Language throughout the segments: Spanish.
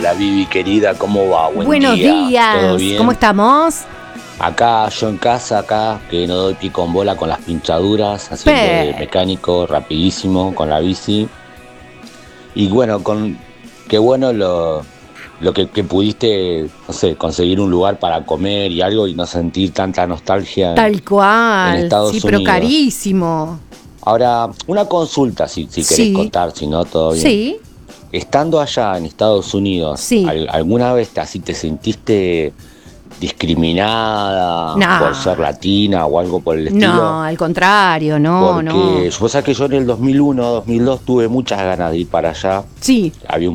Hola Vivi querida, ¿cómo va? Buenos días. ¿Todo bien? ¿Cómo estamos? Acá, yo en casa, que no doy pie con bola con las pinchaduras, haciendo de mecánico rapidísimo con la bici. Y bueno, qué bueno lo que pudiste, no sé, conseguir un lugar para comer y algo y no sentir tanta nostalgia. Tal cual, en Estados sí, pero Unidos. Carísimo. Ahora, una consulta, si querés contar, si no, todo bien. Sí. Estando allá en Estados Unidos, Sí. ¿alguna vez así te sentiste discriminada por ser latina o algo por el estilo? No, al contrario, no. Porque vos sabés que yo en el 2001, 2002 tuve muchas ganas de ir para allá. Sí. Había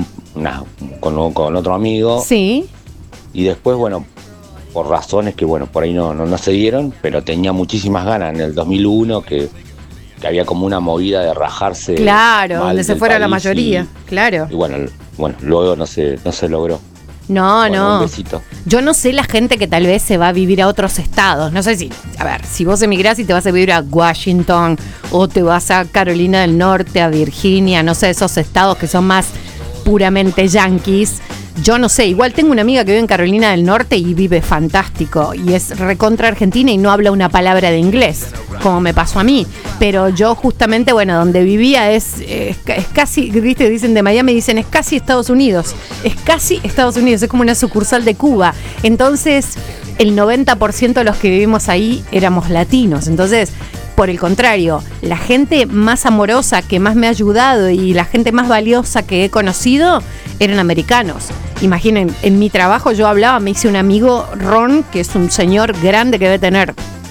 con otro amigo. Sí. Y después, bueno, por razones que, bueno, por ahí no se dieron, pero tenía muchísimas ganas en el 2001 que había como una movida de rajarse. Claro, donde se fuera la mayoría, claro. Y bueno, luego no se logró. No. Un besito. Yo no sé la gente que tal vez se va a vivir a otros estados. No sé si vos emigrás y te vas a vivir a Washington o te vas a Carolina del Norte, a Virginia, no sé, esos estados que son más puramente yanquis. Yo no sé, igual tengo una amiga que vive en Carolina del Norte y vive fantástico y es recontra argentina y no habla una palabra de inglés, como me pasó a mí. Pero yo justamente, bueno, donde vivía es casi, ¿viste? Dicen de Miami, dicen es casi Estados Unidos. Es casi Estados Unidos, es como una sucursal de Cuba. Entonces, el 90% de los que vivimos ahí éramos latinos. Entonces, por el contrario, la gente más amorosa que más me ha ayudado y la gente más valiosa que he conocido eran americanos. Imaginen, en mi trabajo yo me hice un amigo, Ron, que es un señor grande que debe tener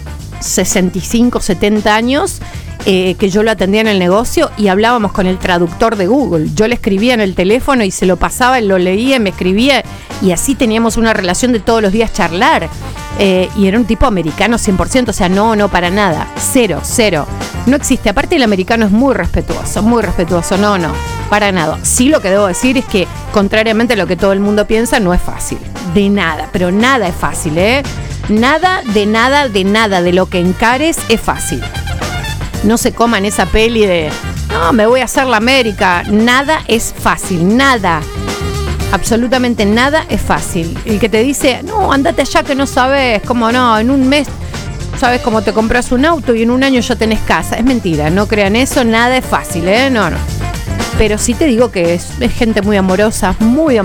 65, 70 años, que yo lo atendía en el negocio y hablábamos con el traductor de Google. Yo le escribía en el teléfono y se lo pasaba, él lo leía, me escribía y así teníamos una relación de todos los días charlar. Y era un tipo americano 100%, o sea, no, para nada, cero, no existe. Aparte el americano es muy respetuoso, no, para nada. Sí, lo que debo decir es que, contrariamente a lo que todo el mundo piensa, no es fácil, de nada, pero nada es fácil, nada de lo que encares es fácil. No se coman esa peli de, no, me voy a hacer la América, nada es fácil, nada. Absolutamente nada es fácil. El que te dice, no, andate allá que no sabes, como no, en un mes sabes cómo te compras un auto y en un año ya tenés casa. Es mentira, no crean eso, nada es fácil, no. Pero sí te digo que es gente muy amorosa,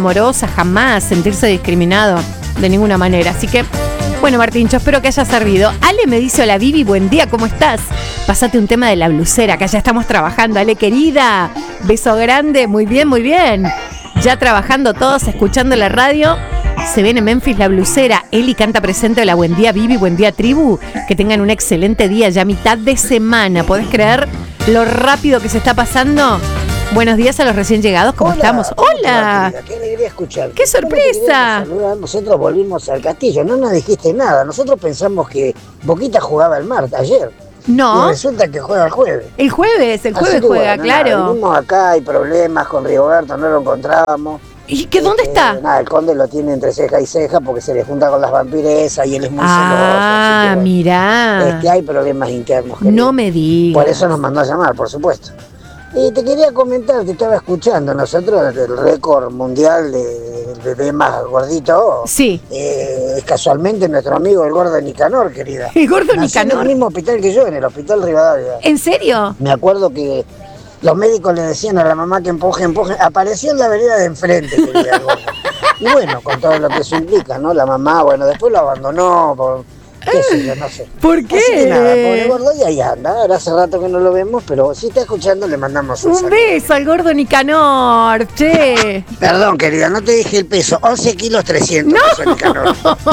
jamás sentirse discriminado de ninguna manera. Así que, bueno, Martín, yo espero que haya servido. Ale me dice, hola Vivi, buen día, ¿cómo estás? Pásate un tema de la blusera, que ya estamos trabajando. Ale, querida, beso grande, muy bien. Ya trabajando todos, escuchando la radio. Se viene Memphis la blusera. Eli canta presente. Hola, buen día Vivi, buen día tribu. Que tengan un excelente día, ya mitad de semana. ¿Podés creer lo rápido que se está pasando? Buenos días a los recién llegados, ¿cómo estamos? ¡Hola! Qué alegría escuchar. ¡Qué sorpresa! Nosotros volvimos al castillo, no nos dijiste nada. Nosotros pensamos que Boquita jugaba el martes, ayer. No. Y resulta que juega el jueves. El jueves juega, bueno, claro. Nada, vinimos acá, hay problemas con Rigoberto, no lo encontramos. ¿Y dónde está? Nada, el conde lo tiene entre ceja y ceja porque se le junta con las vampiresas y él es muy celoso. Ah, bueno, mirá. hay problemas internos. Querido. No me digas. Por eso nos mandó a llamar, por supuesto. Y te quería comentar, te estaba escuchando, nosotros el récord mundial del bebé más gordito. Sí. Es casualmente nuestro amigo el gordo Nicanor, querida. El gordo Nació Nicanor. en el mismo hospital que yo, en el hospital Rivadavia. ¿En serio? Me acuerdo que los médicos le decían a la mamá que empuje. Apareció en la vereda de enfrente, querida, el gordo. Y bueno, con todo lo que eso implica, ¿no? La mamá, bueno, después lo abandonó por... qué sé yo, no sé. ¿Por qué? Así que nada, pobre gordo y ahí anda. Ahora hace rato que no lo vemos, pero si está escuchando le mandamos un saludo. Beso al gordo Nicanor, che. Perdón, querida, no te dije el peso. 11 kilos 300 peso Nicanor.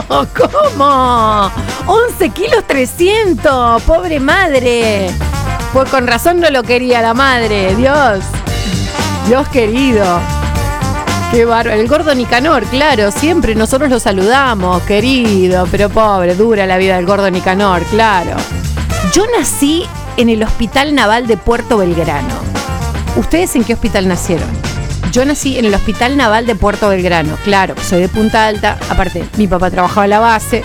¿Cómo? 11 kilos 300, pobre madre. Pues con razón no lo quería la madre, Dios querido. Qué bárbaro. El gordo Nicanor, claro, siempre nosotros lo saludamos, querido, pero pobre, dura la vida del gordo Nicanor, claro. Yo nací en el Hospital Naval de Puerto Belgrano. ¿Ustedes en qué hospital nacieron? Yo nací en el Hospital Naval de Puerto Belgrano, claro, soy de Punta Alta, aparte mi papá trabajaba en la base.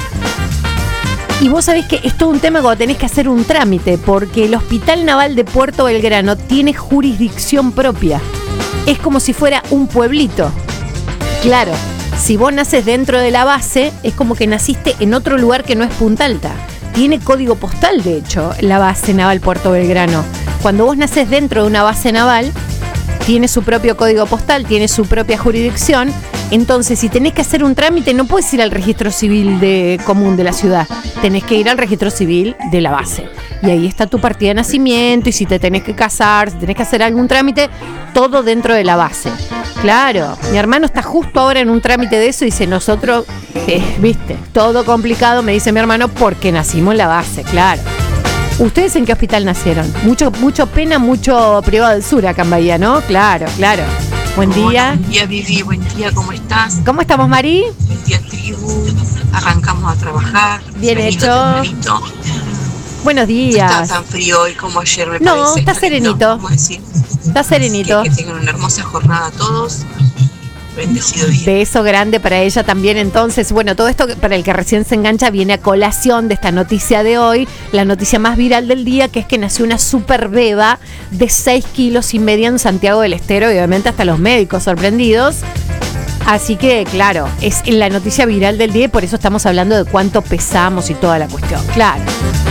Y vos sabés que es todo un tema cuando tenés que hacer un trámite, porque el Hospital Naval de Puerto Belgrano tiene jurisdicción propia. Es como si fuera un pueblito. Claro, si vos naces dentro de la base, es como que naciste en otro lugar que no es Punta Alta. Tiene código postal, de hecho, la base naval Puerto Belgrano. Cuando vos naces dentro de una base naval, tiene su propio código postal, tiene su propia jurisdicción. Entonces, si tenés que hacer un trámite, no puedes ir al registro civil común de la ciudad. Tenés que ir al registro civil de la base. Y ahí está tu partida de nacimiento, y si te tenés que casar, si tenés que hacer algún trámite, todo dentro de la base. Claro, mi hermano está justo ahora en un trámite de eso y dice, nosotros, viste, todo complicado, me dice mi hermano, porque nacimos en la base, claro. ¿Ustedes en qué hospital nacieron? Mucho pena, mucho privado del sur acá en Bahía, ¿no? Claro. Buen día. Buen día, Vivi. Buen día, ¿cómo estás? ¿Cómo estamos, Mari? Buen día, tribu. Arrancamos a trabajar. Bien hecho. Tempranito. Buenos días. No está tan frío hoy como ayer, me parece. No, está serenito. Vamos a decir. Está serenito. Que tengan una hermosa jornada a todos. Bendecido día. Beso grande para ella también. Entonces, bueno, todo esto para el que recién se engancha viene a colación de esta noticia de hoy, la noticia más viral del día, que es que nació una super beba de 6,5 kilos en Santiago del Estero, y obviamente hasta los médicos sorprendidos. Así que, claro, es la noticia viral del día y por eso estamos hablando de cuánto pesamos y toda la cuestión. Claro.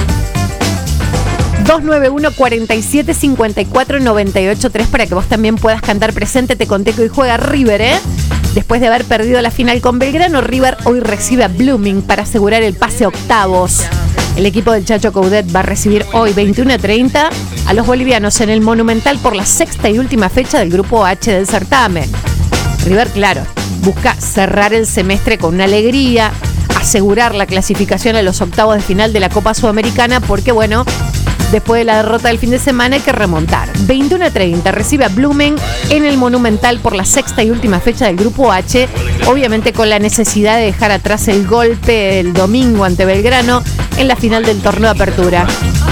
291-4754-983 para que vos también puedas cantar presente. Te conté que hoy juega River, ¿eh? Después de haber perdido la final con Belgrano, River hoy recibe a Blooming para asegurar el pase a octavos. El equipo del Chacho Coudet va a recibir hoy 21:30 a los bolivianos en el Monumental por la sexta y última fecha del grupo H del certamen. River, claro, busca cerrar el semestre con una alegría, asegurar la clasificación a los octavos de final de la Copa Sudamericana, porque bueno, después de la derrota del fin de semana hay que remontar. 21:30 recibe a Blooming en el Monumental por la sexta y última fecha del Grupo H, obviamente con la necesidad de dejar atrás el golpe el domingo ante Belgrano en la final del torneo de apertura.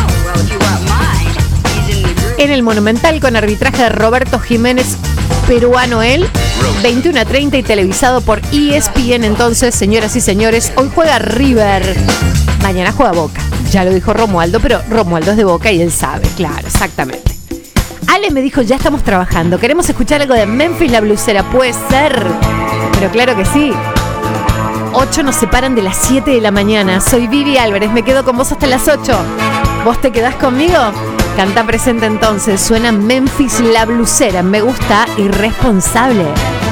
En el Monumental con arbitraje de Roberto Jiménez, peruano él, 21:30 y televisado por ESPN. Entonces, señoras y señores, hoy juega River, mañana juega Boca. Ya lo dijo Romualdo, pero Romualdo es de Boca y él sabe, claro, exactamente. Ale me dijo, ya estamos trabajando, queremos escuchar algo de Memphis la Blusera, puede ser, pero claro que sí. 8 nos separan de las 7 de la mañana. Soy Vivi Álvarez, me quedo con vos hasta las 8. ¿Vos te quedás conmigo? Canta presente entonces, suena Memphis la Blusera, me gusta Irresponsable.